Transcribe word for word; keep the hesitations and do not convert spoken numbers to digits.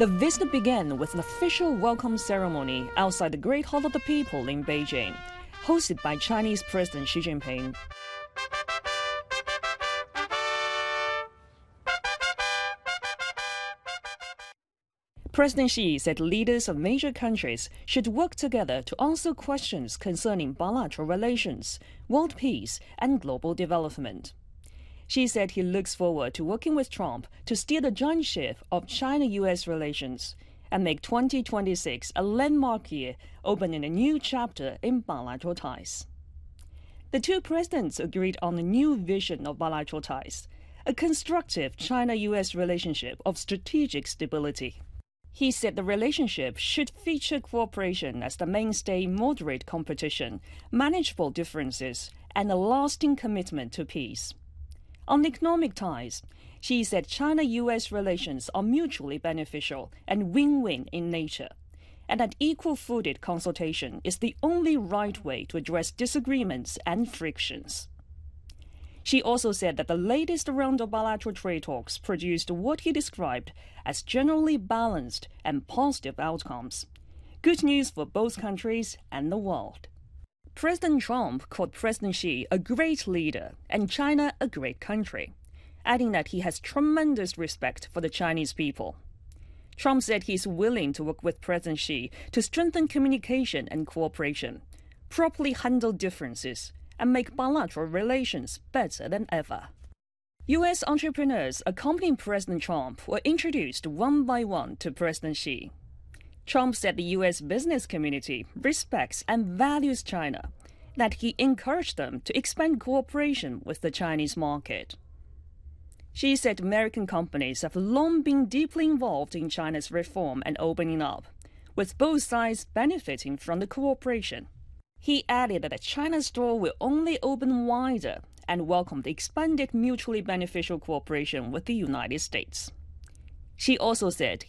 The visit began with an official welcome ceremony outside the Great Hall of the People in Beijing, hosted by Chinese President Xi Jinping. President Xi said leaders of major countries should work together to answer questions concerning bilateral relations, world peace, and global development. Xi said he looks forward to working with Trump to steer the giant ship of China U S relations and make twenty twenty-six a landmark year, opening a new chapter in bilateral ties. The two presidents agreed on a new vision of bilateral ties, a constructive China U S relationship of strategic stability. He said the relationship should feature cooperation as the mainstay, moderate competition, manageable differences, and a lasting commitment to peace. On economic ties, Xi said China U S relations are mutually beneficial and win-win in nature, and that equal-footed consultation is the only right way to address disagreements and frictions. She also said that the latest round of bilateral trade talks produced what he described as generally balanced and positive outcomes. Good news for both countries and the world. President Trump called President Xi a great leader and China a great country, adding that he has tremendous respect for the Chinese people. Trump said he's willing to work with President Xi to strengthen communication and cooperation, properly handle differences, and make bilateral relations better than ever. U S entrepreneurs accompanying President Trump were introduced one by one to President Xi. Trump said the U S business community respects and values China, that he encouraged them to expand cooperation with the Chinese market. Xi said American companies have long been deeply involved in China's reform and opening up, with both sides benefiting from the cooperation. He added that China's door will only open wider and welcomed expanded mutually beneficial cooperation with the United States. Xi also said